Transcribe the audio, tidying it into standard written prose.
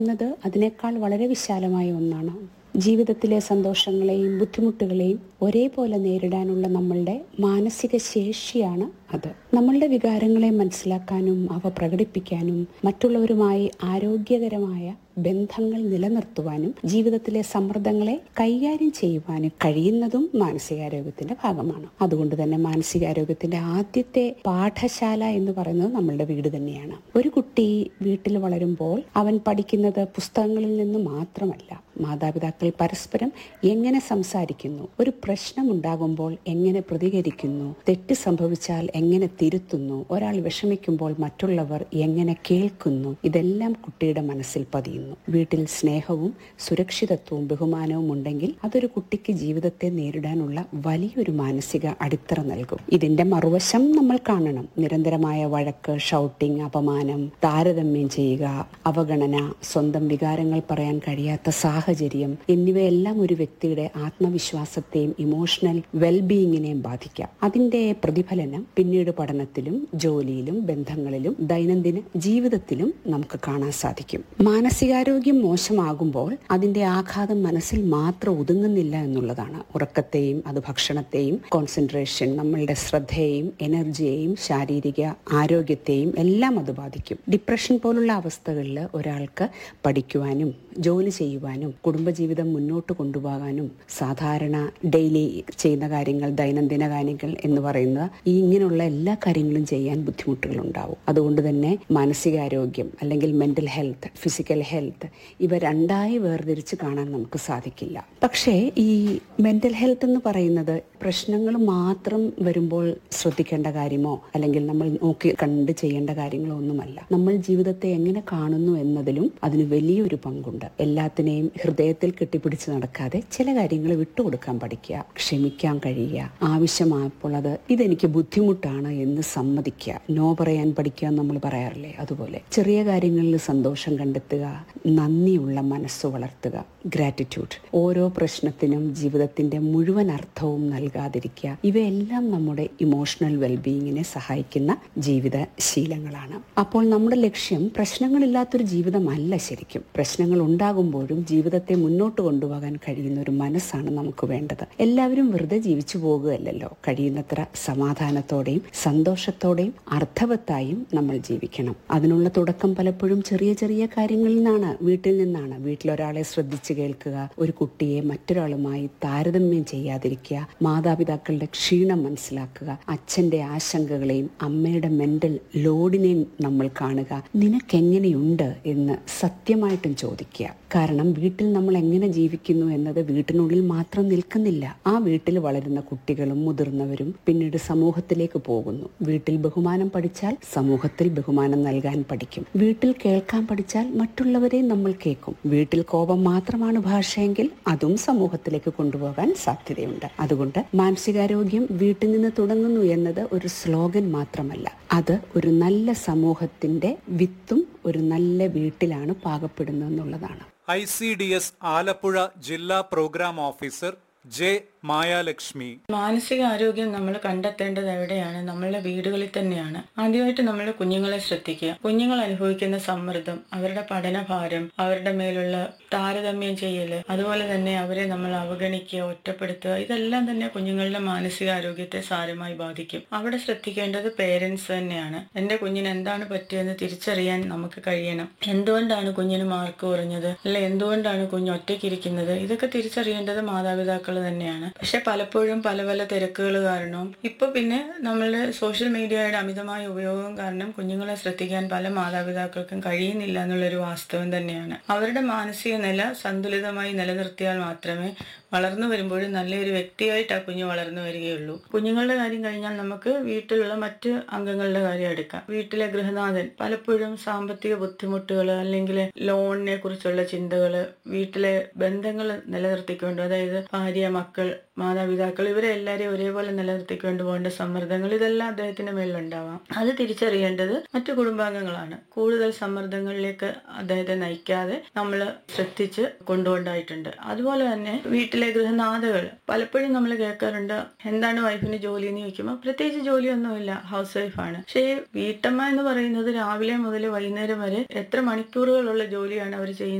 എന്നത് അതിനേക്കാൾ വളരെ വിശാലമായ ഒന്നാണ്. ജീവിതത്തിലെ സന്തോഷങ്ങളെയും ബുദ്ധിമുട്ടുകളെയും ഒരേപോലെ നേരിടാനുള്ള നമ്മളുടെ മാനസിക ശേഷിയാണ് അത്. നമ്മളുടെ വികാരങ്ങളെ മനസ്സിലാക്കാനും അവ പ്രകടിപ്പിക്കാനും മറ്റുള്ളവരുമായി ആരോഗ്യകരമായ ബന്ധങ്ങൾ നിലനിർത്തുവാനും ജീവിതത്തിലെ സമ്മർദ്ദങ്ങളെ കൈകാര്യം ചെയ്യുവാനും കഴിയുന്നതും മാനസികാരോഗ്യത്തിന്റെ ഭാഗമാണ്. അതുകൊണ്ട് തന്നെ മാനസികാരോഗ്യത്തിന്റെ ആദ്യത്തെ പാഠശാല എന്ന് പറയുന്നത് നമ്മളുടെ വീട് തന്നെയാണ്. ഒരു കുട്ടി വീട്ടിൽ വളരുമ്പോൾ അവൻ പഠിക്കുന്നത് പുസ്തകങ്ങളിൽ നിന്ന് മാത്രമല്ല, മാതാപിതാക്കൾ പരസ്പരം എങ്ങനെ സംസാരിക്കുന്നു, ഒരു പ്രശ്നം ഉണ്ടാകുമ്പോൾ എങ്ങനെ പ്രതികരിക്കുന്നു, തെറ്റ് സംഭവിച്ചാൽ എങ്ങനെ തിരുത്തുന്നു, ഒരാൾ വിഷമിക്കുമ്പോൾ മറ്റുള്ളവർ എങ്ങനെ കേൾക്കുന്നു, ഇതെല്ലാം കുട്ടിയുടെ മനസ്സിൽ പതിയുന്നു. വീട്ടിൽ സ്നേഹവും സുരക്ഷിതത്വവും ബഹുമാനവും ഉണ്ടെങ്കിൽ അതൊരു കുട്ടിക്ക് ജീവിതത്തെ നേരിടാനുള്ള വലിയൊരു മാനസിക അടിത്തറ നൽകും. ഇതിന്റെ മറുവശം നമ്മൾ കാണണം. നിരന്തരമായ വഴക്ക്, ഷൗട്ടിംഗ്, അപമാനം, താരതമ്യം ചെയ്യുക, അവഗണന, സ്വന്തം വികാരങ്ങൾ പറയാൻ കഴിയാത്ത സാഹചര്യം എന്നിവയെല്ലാം ഒരു വ്യക്തിയുടെ ആത്മവിശ്വാസത്തെയും ഇമോഷണൽ വെൽബീയിങ്ങിനെയും ബാധിക്കാം. അതിന്റെ പ്രതിഫലനം പിന്നീട് പഠനത്തിലും ജോലിയിലും ബന്ധങ്ങളിലും ദൈനംദിന ജീവിതത്തിലും നമുക്ക് കാണാൻ സാധിക്കും. മാനസികാരോഗ്യം മോശമാകുമ്പോൾ അതിന്റെ ആഘാതം മനസ്സിൽ മാത്രം ഒതുങ്ങുന്നില്ല എന്നുള്ളതാണ്. ഉറക്കത്തെയും അത് ഭക്ഷണത്തെയും കോൺസെൻട്രേഷൻ, നമ്മളുടെ ശ്രദ്ധയെയും എനർജിയെയും ശാരീരിക ആരോഗ്യത്തെയും എല്ലാം അത് ബാധിക്കും. ഡിപ്രഷൻ പോലുള്ള അവസ്ഥകളിൽ ഒരാൾക്ക് പഠിക്കുവാനും ജോലി ചെയ്യുവാനും കുടുംബജീവിതം മുന്നോട്ട് കൊണ്ടുപോകാനും സാധാരണ ഡെയിലി ചെയ്യുന്ന കാര്യങ്ങൾ, ദൈനംദിന കാര്യങ്ങൾ എന്ന് പറയുന്ന ഇങ്ങനെയുള്ള എല്ലാ കാര്യങ്ങളും ചെയ്യാൻ ബുദ്ധിമുട്ടുകൾ ഉണ്ടാവും. അതുകൊണ്ട് തന്നെ മാനസികാരോഗ്യം അല്ലെങ്കിൽ മെന്റൽ ഹെൽത്ത്, ഫിസിക്കൽ ഹെൽത്ത് ഇവ രണ്ടായി വേർതിരിച്ച് കാണാൻ നമുക്ക് സാധിക്കില്ല. പക്ഷേ ഈ മെന്റൽ ഹെൽത്ത് എന്ന് പറയുന്നത് പ്രശ്നങ്ങൾ മാത്രം വരുമ്പോൾ ശ്രദ്ധിക്കേണ്ട കാര്യമോ അല്ലെങ്കിൽ നമ്മൾ നോക്കി കണ്ട് ചെയ്യേണ്ട കാര്യങ്ങളോ ഒന്നുമല്ല. നമ്മൾ ജീവിതത്തെ എങ്ങനെ കാണുന്നു എന്നതിലും അതിന് വലിയൊരു പങ്കുണ്ട്. എല്ലാത്തിനെയും ഹൃദയത്തിൽ കെട്ടിപ്പിടിച്ച് നടക്കാതെ ചില കാര്യങ്ങൾ വിട്ടുകൊടുക്കാൻ പഠിക്കുക, ക്ഷമിക്കാൻ കഴിയുക, ആവശ്യമായപ്പോൾ അത് ഇതെനിക്ക് ബുദ്ധിമുട്ടാണ് എന്ന് സമ്മതിക്കുക, നോ പറയാൻ പഠിക്കുക എന്ന് നമ്മൾ പറയാറില്ലേ, അതുപോലെ ചെറിയ കാര്യങ്ങളിൽ സന്തോഷം കണ്ടെത്തുക, നന്ദിയുള്ള മനസ്സ് വളർത്തുക, ഗ്രാറ്റിറ്റ്യൂഡ്, ഓരോ പ്രശ്നത്തിനും ജീവിതത്തിന്റെ മുഴുവൻ അർത്ഥവും നൽകാതിരിക്കുക, ഇവയെല്ലാം നമ്മുടെ ഇമോഷണൽ വെൽബീയിങ്ങിനെ സഹായിക്കുന്ന ജീവിത ശീലങ്ങളാണ്. അപ്പോൾ നമ്മുടെ ലക്ഷ്യം പ്രശ്നങ്ങളില്ലാത്തൊരു ജീവിതമല്ല. ശരിക്കും പ്രശ്നങ്ങൾ ഉണ്ടാകുമ്പോഴും ജീവിതത്തെ മുന്നോട്ട് കൊണ്ടുപോകാൻ കഴിയുന്ന ഒരു മനസ്സാണ് നമുക്ക് വേണ്ടത്. എല്ലാവരും വെറുതെ ജീവിച്ചു പോകുകയല്ലല്ലോ. കഴിയുന്നത്ര സമാധാനത്തോടെയും സന്തോഷത്തോടെയും അർത്ഥവത്തായും നമ്മൾ ജീവിക്കണം. അതിനുള്ള തുടക്കം പലപ്പോഴും ചെറിയ ചെറിയ കാര്യങ്ങളിൽ നിന്നാണ്, വീട്ടിൽ നിന്നാണ്. വീട്ടിലൊരാളെ ശ്രദ്ധിച്ച് കേൾക്കുക, ഒരു കുട്ടിയെ മറ്റൊരാളുമായി താരതമ്യം ചെയ്യാതിരിക്കുക, മാതാപിതാക്കളുടെ ക്ഷീണം മനസ്സിലാക്കുക, അച്ഛന്റെ ആശങ്കകളെയും അമ്മയുടെ മെന്റൽ ലോഡിനെയും നമ്മൾ കാണുക, നിനക്കെങ്ങനെയുണ്ട് എന്ന് സത്യമായിട്ടും ചോദിക്കുക. കാരണം വീട്ടിൽ നമ്മൾ എങ്ങനെ ജീവിക്കുന്നു എന്നത് വീട്ടിനുള്ളിൽ മാത്രം നിൽക്കുന്നില്ല. ആ വീട്ടിൽ വളരുന്ന കുട്ടികളും മുതിർന്നവരും പിന്നീട് സമൂഹത്തിലേക്ക് പോകുന്നു. വീട്ടിൽ ബഹുമാനം പഠിച്ചാൽ സമൂഹത്തിൽ ബഹുമാനം നൽകാൻ പഠിക്കും. വീട്ടിൽ കേൾക്കാൻ പഠിച്ചാൽ മറ്റുള്ളവരെ നമ്മൾ കേൾക്കും. വീട്ടിൽ കോപം മാത്രമാണ് ഭാഷയെങ്കിൽ അതും സമൂഹത്തിലേക്ക് കൊണ്ടുപോകാൻ സാധ്യതയുണ്ട്. അതുകൊണ്ട് മാനസികാരോഗ്യം വീട്ടിൽ നിന്ന് തുടങ്ങുന്നു എന്നത് ഒരു സ്ലോഗൻ മാത്രമല്ല, അത് ഒരു നല്ല സമൂഹത്തിന്റെ വിത്തും ഒരു നല്ല വീട്ടിലാണ് പാകപ്പെടുന്നത് എന്നുള്ളതാണ്. ICDS ആലപ്പുഴ ജില്ലാ പ്രോഗ്രാം ഓഫീസർ ജെ മായാലക്ഷ്മി. മാനസികാരോഗ്യം നമ്മൾ കണ്ടെത്തേണ്ടത് എവിടെയാണ്? നമ്മളുടെ വീടുകളിൽ തന്നെയാണ്. ആദ്യമായിട്ട് നമ്മൾ കുഞ്ഞുങ്ങളെ ശ്രദ്ധിക്കുക. കുഞ്ഞുങ്ങൾ അനുഭവിക്കുന്ന സമ്മർദ്ദം, അവരുടെ പഠനഭാരം, അവരുടെ മേലുള്ള താരതമ്യം ചെയ്യല്, അതുപോലെ തന്നെ അവരെ നമ്മൾ അവഗണിക്കുക, ഒറ്റപ്പെടുത്തുക, ഇതെല്ലാം തന്നെ കുഞ്ഞുങ്ങളുടെ മാനസികാരോഗ്യത്തെ സാരമായി ബാധിക്കും. അവിടെ ശ്രദ്ധിക്കേണ്ടത് പേരൻസ് തന്നെയാണ്. എന്റെ കുഞ്ഞിന് എന്താണ് പറ്റിയെന്ന് തിരിച്ചറിയാൻ നമുക്ക് കഴിയണം. എന്തുകൊണ്ടാണ് കുഞ്ഞിന് മാർക്ക് കുറഞ്ഞത്, അല്ല എന്തുകൊണ്ടാണ് കുഞ്ഞ് ഒറ്റയ്ക്കിരിക്കുന്നത്, ഇതൊക്കെ തിരിച്ചറിയേണ്ടത് മാതാപിതാക്കൾ തന്നെയാണ്. പക്ഷെ പലപ്പോഴും പല പല തിരക്കുകൾ കാരണവും ഇപ്പൊ പിന്നെ നമ്മളുടെ സോഷ്യൽ മീഡിയയുടെ അമിതമായ ഉപയോഗം കാരണം കുഞ്ഞുങ്ങളെ ശ്രദ്ധിക്കാൻ പല മാതാപിതാക്കൾക്കും കഴിയുന്നില്ല എന്നുള്ളൊരു വാസ്തവം തന്നെയാണ്. അവരുടെ മാനസിക നില സന്തുലിതമായി നിലനിർത്തിയാൽ മാത്രമേ വളർന്നു വരുമ്പോഴും നല്ലൊരു വ്യക്തിയായിട്ട് ആ കുഞ്ഞ് വളർന്നു വരികയുള്ളൂ. കുഞ്ഞുങ്ങളുടെ കാര്യം കഴിഞ്ഞാൽ നമുക്ക് വീട്ടിലുള്ള മറ്റ് അംഗങ്ങളുടെ കാര്യം എടുക്കാം. വീട്ടിലെ ഗൃഹനാഥൻ പലപ്പോഴും സാമ്പത്തിക ബുദ്ധിമുട്ടുകൾ അല്ലെങ്കിൽ ലോണിനെ കുറിച്ചുള്ള ചിന്തകൾ, വീട്ടിലെ ബന്ധങ്ങൾ നിലനിർത്തിക്കൊണ്ട്, അതായത് ഭാര്യ, മക്കൾ, മാതാപിതാക്കൾ ഇവരെ എല്ലാവരെയും ഒരേപോലെ നിലനിർത്തിക്കൊണ്ട് പോകേണ്ട സമ്മർദ്ദങ്ങൾ ഇതെല്ലാം അദ്ദേഹത്തിന്റെ മേലിലുണ്ടാവാം. അത് തിരിച്ചറിയേണ്ടത് മറ്റു കുടുംബാംഗങ്ങളാണ്. കൂടുതൽ സമ്മർദ്ദങ്ങളിലേക്ക് അദ്ദേഹത്തെ നയിക്കാതെ നമ്മൾ ശ്രദ്ധിച്ച് കൊണ്ടുകൊണ്ടായിട്ടുണ്ട്. അതുപോലെ തന്നെ വീട്ടിലെ ഗൃഹനാഥകൾ പലപ്പോഴും നമ്മൾ കേൾക്കാറുണ്ട്, എന്താണ് വൈഫിന് ജോലി എന്ന് ചോദിക്കുമ്പോൾ പ്രത്യേകിച്ച് ജോലിയൊന്നുമില്ല, ഹൗസ് വൈഫാണ്. പക്ഷേ വീട്ടമ്മ എന്ന് പറയുന്നത് രാവിലെ മുതൽ വൈകുന്നേരം വരെ എത്ര മണിക്കൂറുകളുള്ള ജോലിയാണ് അവർ ചെയ്യുന്നത്